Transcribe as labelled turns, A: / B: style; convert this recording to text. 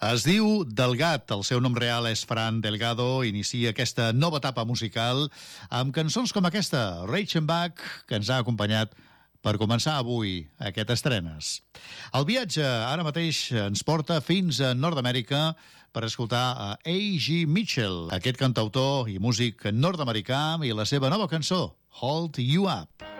A: Es diu Delgat, el seu nom real és Fran Delgado, inicia aquesta nova etapa musical amb cançons com aquesta, Reichenbach, que ens ha acompanyat per començar avui aquest estrenes. El viatge ara mateix ens porta fins a Nord-Amèrica per escoltar a A.G. Mitchell, aquest cantautor i músic nord-americà i la seva nova cançó, Hold You Up.